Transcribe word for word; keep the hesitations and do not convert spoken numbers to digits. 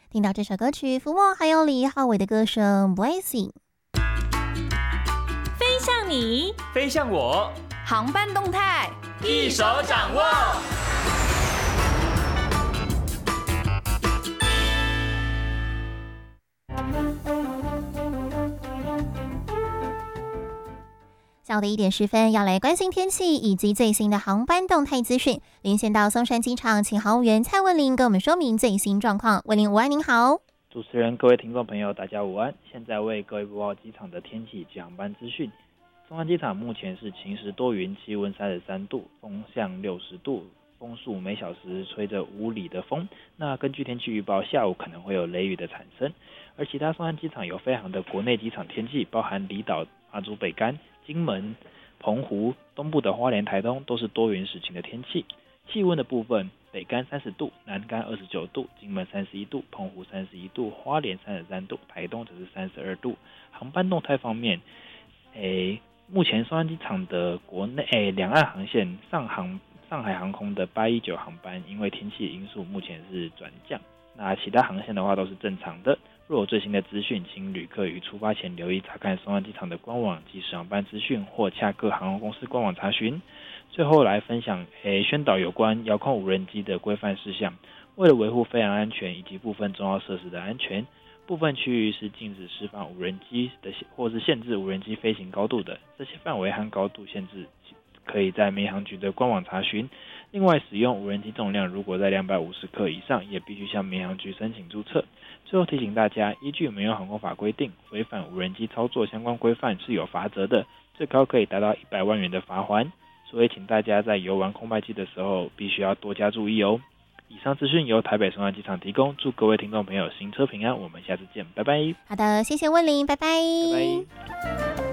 听到这首歌曲，福沃还有李浩伟的歌声 Blessing。 飞向你， 飞向我， 航班动态一手掌握。 下午的一点十分，要来关心天气以及最新的航班动态资讯。连线到松山机场，请航务员蔡文玲跟我们说明最新状况。文玲午安，您好。 主持人、各位听众朋友，大家午安。现在为各位播报机场的天气及航班资讯。松山机场目前是晴时多云，气温三十三度，风向六十度，风速每小时吹着五里的风。那根据天气预报，下午可能会有雷雨的产生。而其他松山机场有飞航的国内机场天气，包含离岛、马祖北竿、金门、澎湖、东部的花莲、台东都是多云时晴的天气。气温的部分，北竿三十度，南竿二十九度，金门三十一度，澎湖三十一度，花莲三十三度，台东则是三十二度。航班动态方面，诶，目前松山机场的国内诶两岸航线，上航上海航空的八一九航班，因为天气因素目前是转降。那其他航线的话都是正常的。若有最新的资讯，请旅客于出发前留意查看松山机场的官网及时航班资讯，或洽各航空公司官网查询。最后来分享诶宣导有关遥控无人机的规范事项。为了维护飞行安全以及部分重要设施的安全，部分区域是禁止释放无人机的，或是限制无人机飞行高度的。这些范围和高度限制可以在民航局的官网查询。另外，使用无人机重量如果在两百五十克以上，也必须向民航局申请注册。最后提醒大家，依据民用航空法规定，违反无人机操作相关规范是有罚则的，最高可以达到一百万元的罚锾。所以请大家在游玩空拍机的时候，必须要多加注意哦。以上资讯由台北松山机场提供，祝各位听众朋友行车平安，我们下次见，拜拜。 好的，谢谢文玲，拜拜。 拜拜。